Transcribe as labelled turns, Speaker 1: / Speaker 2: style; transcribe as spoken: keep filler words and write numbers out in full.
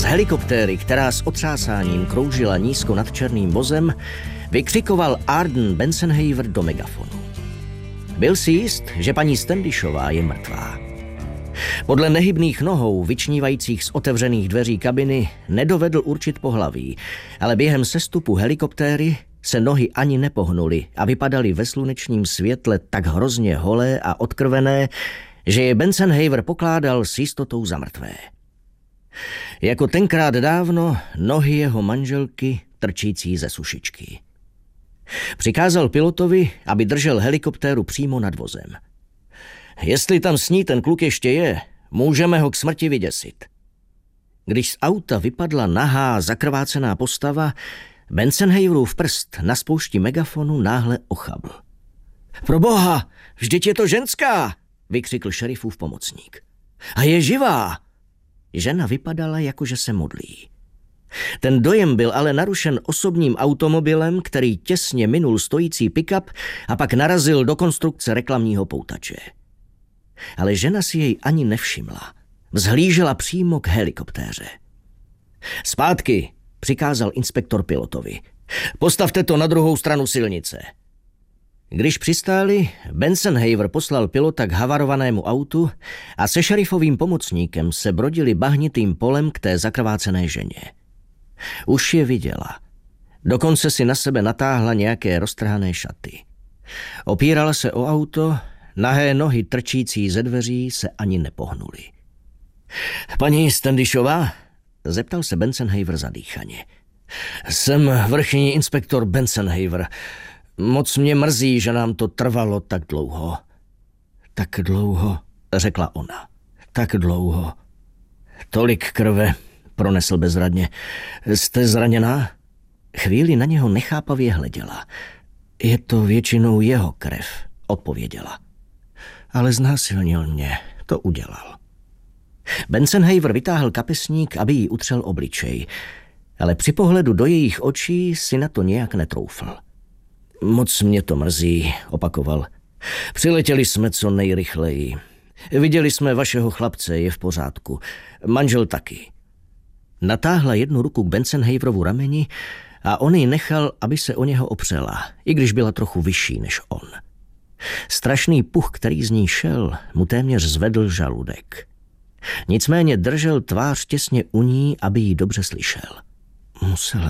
Speaker 1: helikoptéry, která s otřásáním kroužila nízko nad černým vozem, vykřikoval Arden Bensenhaver do megafonu. Byl si jist, že paní Standishová je mrtvá. Podle nehybných nohou, vyčnívajících z otevřených dveří kabiny, nedovedl určit pohlaví, ale během sestupu helikoptéry se nohy ani nepohnuly a vypadaly ve slunečním světle tak hrozně holé a odkrvené, že je Bensenhaver pokládal s jistotou za mrtvé. Jako tenkrát dávno nohy jeho manželky trčící ze sušičky. Přikázal pilotovi, aby držel helikoptéru přímo nad vozem. Jestli tam s ní ten kluk ještě je, můžeme ho k smrti vyděsit. Když z auta vypadla nahá, zakrvácená postava, Bensenhaverův prst na spoušti megafonu náhle ochabl. Proboha, vždyť je to ženská, vykřikl šerifův pomocník. A je živá. Žena vypadala, jako že se modlí. Ten dojem byl ale narušen osobním automobilem, který těsně minul stojící pick-up a pak narazil do konstrukce reklamního poutače. Ale žena si jej ani nevšimla. Vzhlížela přímo k helikoptéře. Zpátky, přikázal inspektor pilotovi. Postavte to na druhou stranu silnice. Když přistáli, Bensenhaver poslal pilota k havarovanému autu a se šerifovým pomocníkem se brodili bahnitým polem k té zakrvácené ženě. Už je viděla. Dokonce si na sebe natáhla nějaké roztrhané šaty. Opírala se o auto, nahé nohy trčící ze dveří se ani nepohnuly. Paní Standishová? Zeptal se Bensenhaver zadýchaně. Jsem vrchní inspektor Bensenhaver. Moc mě mrzí, že nám to trvalo tak dlouho. Tak dlouho, řekla ona. Tak dlouho. Tolik krve, pronesl bezradně. Jste zraněná? Chvíli na něho nechápavě hleděla. Je to většinou jeho krev, odpověděla. Ale znásilnil mě, to udělal. Bensenhaver vytáhl kapesník, aby jí utřel obličej, ale při pohledu do jejich očí si na to nějak netroufl. Moc mě to mrzí, opakoval. Přiletěli jsme co nejrychleji. Viděli jsme vašeho chlapce, je v pořádku. Manžel taky. Natáhla jednu ruku k Bensenhaverovu rameni a on ji nechal, aby se o něho opřela, i když byla trochu vyšší než on. Strašný puch, který z ní šel, mu téměř zvedl žaludek. Nicméně držel tvář těsně u ní, aby ji dobře slyšel. Musela